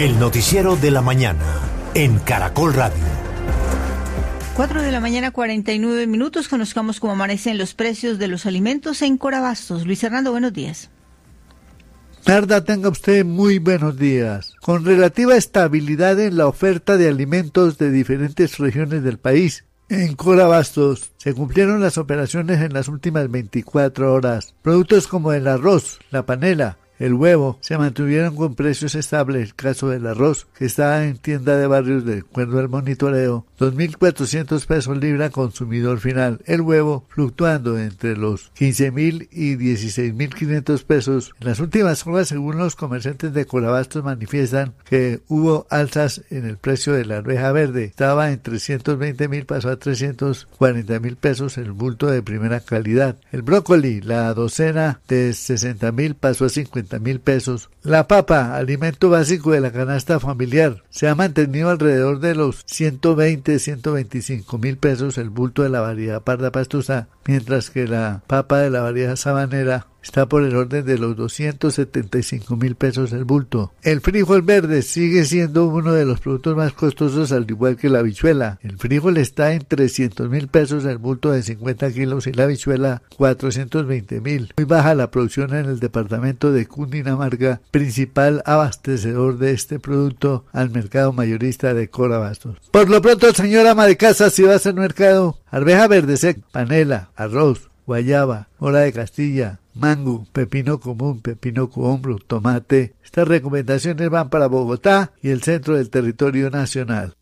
El noticiero de la mañana en Caracol Radio. 4:49 a.m. Conozcamos cómo amanecen los precios de los alimentos en Corabastos. Luis Hernando, buenos días. Narda, tenga usted muy buenos días. Con relativa estabilidad en la oferta de alimentos de diferentes regiones del país, en Corabastos se cumplieron las operaciones en las últimas 24 horas. Productos como el arroz, la panela, el huevo se mantuvieron con precios estables. El caso del arroz, que está en tienda de barrios de acuerdo al monitoreo, 2.400 pesos libra consumidor final. El huevo fluctuando entre los 15.000 y 16.500 pesos. En las últimas horas, según los comerciantes de Corabastos, manifiestan que hubo alzas en el precio de la arveja verde. Estaba en 320.000, pasó a 340.000 pesos el bulto de primera calidad. El brócoli, la docena de 60.000, pasó a 50.000 pesos. La papa, alimento básico de la canasta familiar, se ha mantenido alrededor de los 120-125.000 pesos el bulto de la variedad parda pastusa, mientras que la papa de la variedad sabanera está por el orden de los 275.000 pesos el bulto. El frijol verde sigue siendo uno de los productos más costosos, al igual que la habichuela. El frijol está en 300.000 pesos el bulto de 50 kilos y la habichuela 420.000. Muy baja la producción en el departamento de Cundinamarca, principal abastecedor de este producto al mercado mayorista de Corabastos. Por lo pronto, señora ama de casa, si vas al mercado, arveja verde seca, panela, arroz, guayaba, mora de Castilla, mango, pepino común, pepino cohombro, tomate. Estas recomendaciones van para Bogotá y el centro del territorio nacional.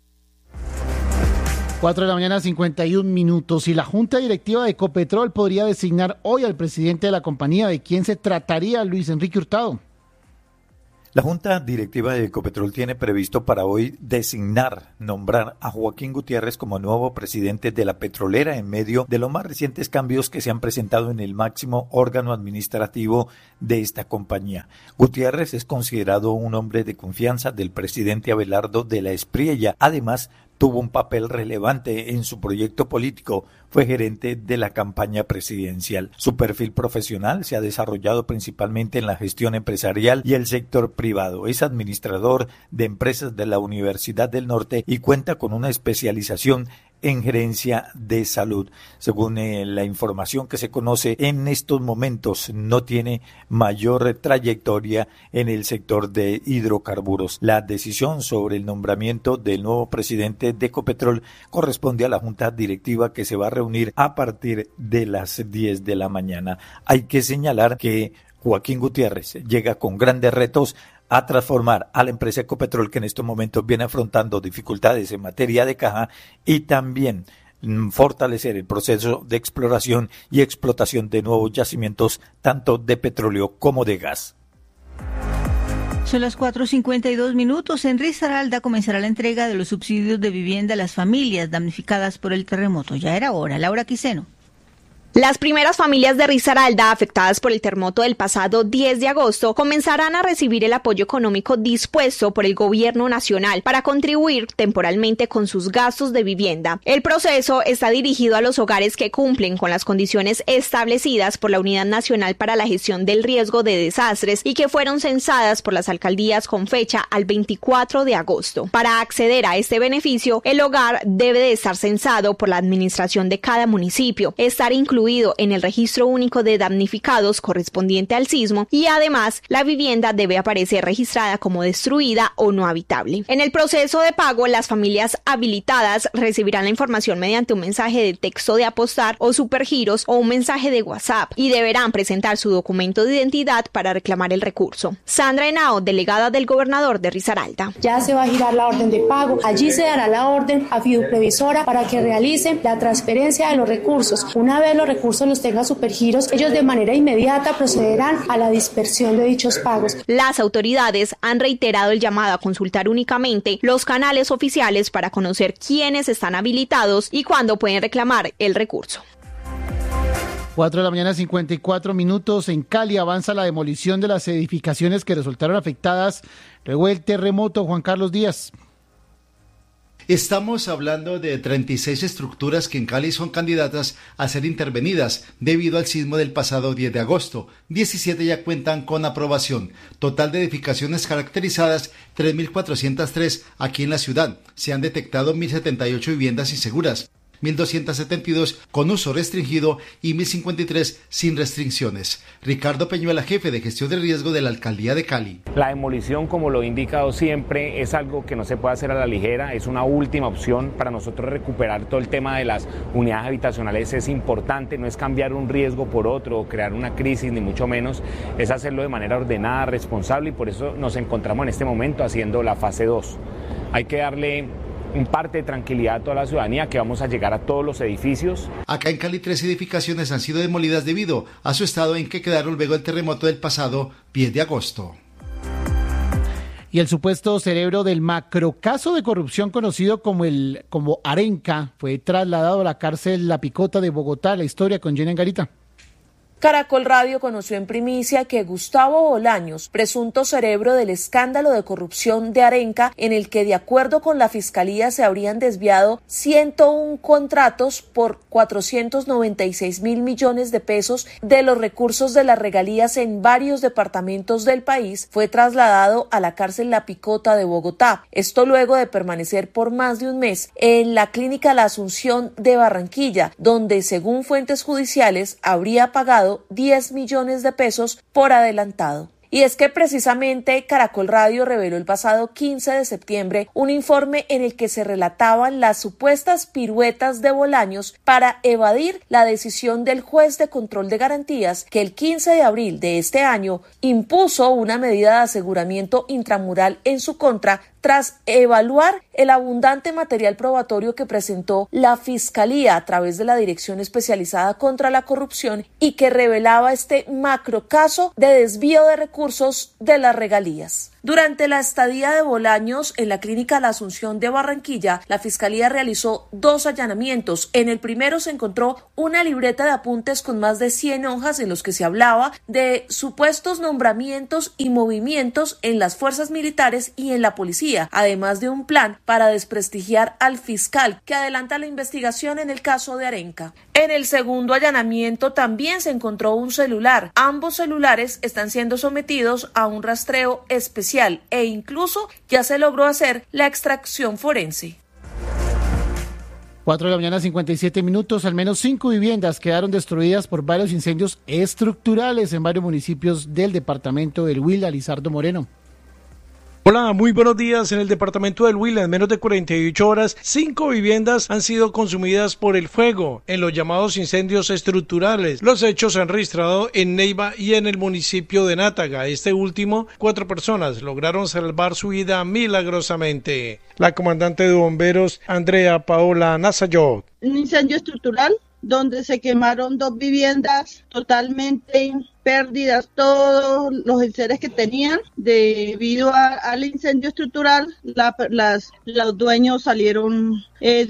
4:51 a.m. y la Junta Directiva de Ecopetrol podría designar hoy al presidente de la compañía. ¿De quién se trataría, Luis Enrique Hurtado? La Junta Directiva de Ecopetrol tiene previsto para hoy nombrar a Joaquín Gutiérrez como nuevo presidente de la petrolera en medio de los más recientes cambios que se han presentado en el máximo órgano administrativo de esta compañía. Gutiérrez es considerado un hombre de confianza del presidente Abelardo de la Espriella. Además, tuvo un papel relevante en su proyecto político, fue gerente de la campaña presidencial. Su perfil profesional se ha desarrollado principalmente en la gestión empresarial y el sector privado. Es administrador de empresas de la Universidad del Norte y cuenta con una especialización en gerencia de salud. Según la información que se conoce en estos momentos, no tiene mayor trayectoria en el sector de hidrocarburos. La decisión sobre el nombramiento del nuevo presidente de Ecopetrol corresponde a la Junta Directiva, que se va a reunir a partir de las 10 de la mañana. Hay que señalar que Joaquín Gutiérrez llega con grandes retos a transformar a la empresa Ecopetrol, que en estos momentos viene afrontando dificultades en materia de caja, y también fortalecer el proceso de exploración y explotación de nuevos yacimientos, tanto de petróleo como de gas. Son las 4:52 a.m. En Risaralda comenzará la entrega de los subsidios de vivienda a las familias damnificadas por el terremoto. Ya era hora. Laura Quiseno. Las primeras familias de Risaralda afectadas por el terremoto del pasado 10 de agosto comenzarán a recibir el apoyo económico dispuesto por el gobierno nacional para contribuir temporalmente con sus gastos de vivienda. El proceso está dirigido a los hogares que cumplen con las condiciones establecidas por la Unidad Nacional para la Gestión del Riesgo de Desastres y que fueron censadas por las alcaldías con fecha al 24 de agosto. Para acceder a este beneficio, el hogar debe de estar censado por la administración de cada municipio, estar incluido en el registro único de damnificados correspondiente al sismo, y además la vivienda debe aparecer registrada como destruida o no habitable. En el proceso de pago, las familias habilitadas recibirán la información mediante un mensaje de texto de Apostar o Supergiros o un mensaje de WhatsApp, y deberán presentar su documento de identidad para reclamar el recurso. Sandra Henao, delegada del gobernador de Risaralda. Ya se va a girar la orden de pago. Allí se dará la orden a Fiduprevisora para que realicen la transferencia de los recursos. Una vez los recursos los tenga Supergiros, ellos de manera inmediata procederán a la dispersión de dichos pagos. Las autoridades han reiterado el llamado a consultar únicamente los canales oficiales para conocer quiénes están habilitados y cuándo pueden reclamar el recurso. 4:54 a.m. En Cali avanza la demolición de las edificaciones que resultaron afectadas luego del terremoto. Juan Carlos Díaz. Estamos hablando de 36 estructuras que en Cali son candidatas a ser intervenidas debido al sismo del pasado 10 de agosto. 17 ya cuentan con aprobación. Total de edificaciones caracterizadas, 3.403 aquí en la ciudad. Se han detectado 1.078 viviendas inseguras, 1.272 con uso restringido y 1.053 sin restricciones. Ricardo Peñuela, jefe de gestión de riesgo de la Alcaldía de Cali. La demolición, como lo he indicado siempre, es algo que no se puede hacer a la ligera, es una última opción. Para nosotros recuperar todo el tema de las unidades habitacionales es importante, no es cambiar un riesgo por otro o crear una crisis, ni mucho menos, es hacerlo de manera ordenada, responsable, y por eso nos encontramos en este momento haciendo la fase 2. Hay que darle un parte de tranquilidad a toda la ciudadanía, que vamos a llegar a todos los edificios. Acá en Cali 3 edificaciones han sido demolidas debido a su estado en que quedaron luego del terremoto del pasado 10 de agosto. Y el supuesto cerebro del macrocaso de corrupción conocido como Arenca fue trasladado a la cárcel La Picota de Bogotá. La historia con Jenny Angarita. Caracol Radio conoció en primicia que Gustavo Bolaños, presunto cerebro del escándalo de corrupción de Arenca, en el que de acuerdo con la Fiscalía se habrían desviado 101 contratos por 496.000 millones de pesos de los recursos de las regalías en varios departamentos del país, fue trasladado a la cárcel La Picota de Bogotá. Esto luego de permanecer por más de un mes en la clínica La Asunción de Barranquilla, donde según fuentes judiciales habría pagado 10 millones de pesos por adelantado. Y es que precisamente Caracol Radio reveló el pasado 15 de septiembre un informe en el que se relataban las supuestas piruetas de Bolaños para evadir la decisión del juez de control de garantías que el 15 de abril de este año impuso una medida de aseguramiento intramural en su contra tras evaluar el abundante material probatorio que presentó la Fiscalía a través de la Dirección Especializada contra la Corrupción y que revelaba este macrocaso de desvío de recursos de las regalías. Durante la estadía de Bolaños en la clínica La Asunción de Barranquilla, la Fiscalía realizó 2 allanamientos. En el primero se encontró una libreta de apuntes con más de 100 hojas en los que se hablaba de supuestos nombramientos y movimientos en las fuerzas militares y en la policía, además de un plan para desprestigiar al fiscal que adelanta la investigación en el caso de Arenca. En el segundo allanamiento también se encontró un celular. Ambos celulares están siendo sometidos a un rastreo especial e incluso ya se logró hacer la extracción forense. 4 de la mañana, 57 minutos. Al menos 5 viviendas quedaron destruidas por varios incendios estructurales en varios municipios del departamento del Huila. Lizardo Moreno. Hola, muy buenos días. En el departamento del Huila, en menos de 48 horas, 5 viviendas han sido consumidas por el fuego en los llamados incendios estructurales. Los hechos se han registrado en Neiva y en el municipio de Nátaga. Este último, 4 personas lograron salvar su vida milagrosamente. La comandante de bomberos, Andrea Paola Nazayot. Un incendio estructural donde se quemaron 2 viviendas totalmente pérdidas, todos los enseres que tenían debido al incendio estructural. Los dueños salieron,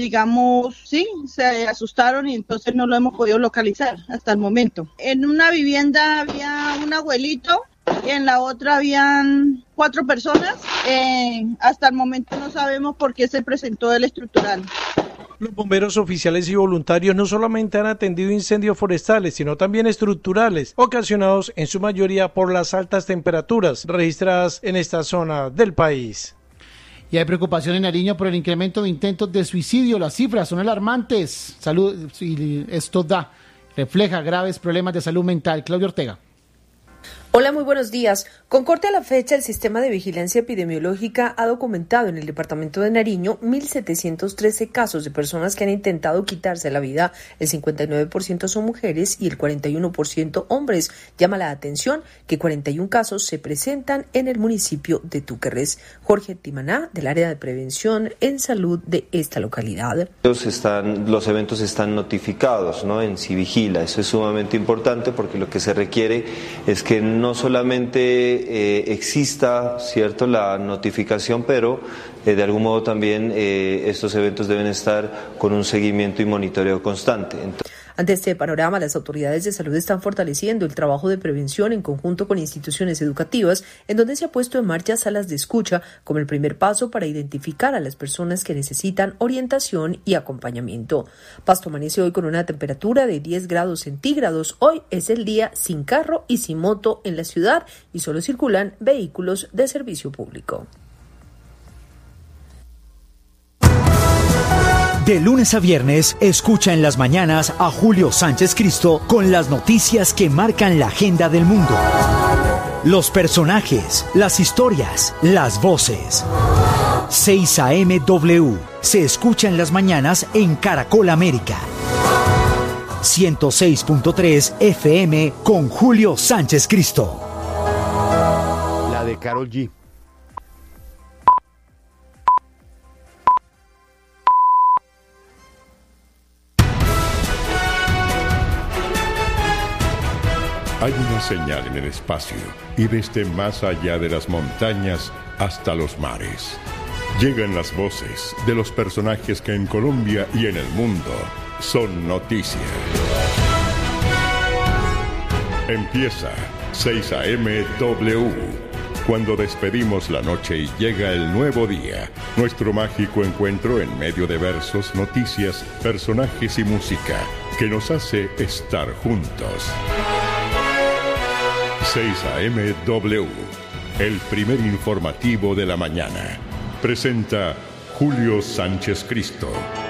se asustaron y entonces no lo hemos podido localizar hasta el momento. En una vivienda había un abuelito y en la otra habían 4 personas. Hasta el momento no sabemos por qué se presentó el estructural. Los bomberos oficiales y voluntarios no solamente han atendido incendios forestales, sino también estructurales, ocasionados en su mayoría por las altas temperaturas registradas en esta zona del país. Y hay preocupación en Nariño por el incremento de intentos de suicidio. Las cifras son alarmantes. Esto refleja graves problemas de salud mental. Claudia Ortega. Hola, muy buenos días. Con corte a la fecha, el Sistema de Vigilancia Epidemiológica ha documentado en el departamento de Nariño 1.713 casos de personas que han intentado quitarse la vida. El 59% son mujeres y el 41% hombres. Llama la atención que 41 casos se presentan en el municipio de Túquerres. Jorge Timaná, del área de prevención en salud de esta localidad. Los eventos están notificados, ¿no? En Civigila. Eso es sumamente importante porque lo que se requiere es que no solamente exista, ¿cierto?, la notificación, pero de algún modo también estos eventos deben estar con un seguimiento y monitoreo constante. Ante este panorama, las autoridades de salud están fortaleciendo el trabajo de prevención en conjunto con instituciones educativas, en donde se ha puesto en marcha salas de escucha como el primer paso para identificar a las personas que necesitan orientación y acompañamiento. Pasto amanece hoy con una temperatura de 10 grados centígrados. Hoy es el día sin carro y sin moto en la ciudad y solo circulan vehículos de servicio público. De lunes a viernes, escucha en las mañanas a Julio Sánchez Cristo con las noticias que marcan la agenda del mundo. Los personajes, las historias, las voces. 6 AM W se escucha en las mañanas en Caracol América. 106.3 FM con Julio Sánchez Cristo. La de Karol G. Hay una señal en el espacio y desde más allá de las montañas hasta los mares. Llegan las voces de los personajes que en Colombia y en el mundo son noticia. Empieza 6 AM W. Cuando despedimos la noche y llega el nuevo día, nuestro mágico encuentro en medio de versos, noticias, personajes y música que nos hace estar juntos. 6 AM W, el primer informativo de la mañana. Presenta Julio Sánchez Cristo.